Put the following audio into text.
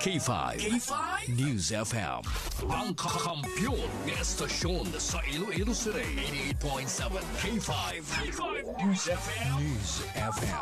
K5 News FM. Ang kakampiyon ng estasyon sa Iloilo City. 88.7 K5 News FM.